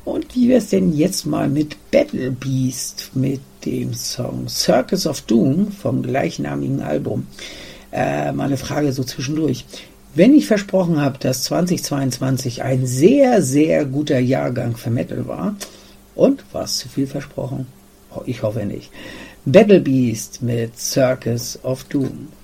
Und wie wär's denn jetzt mal mit Battle Beast, mit dem Song Circus of Doom vom gleichnamigen Album? Mal eine Frage so zwischendurch. Wenn ich versprochen habe, dass 2022 ein sehr, sehr guter Jahrgang für Metal war, und war es zu viel versprochen? Ich hoffe nicht. Battle Beast mit Circus of Doom.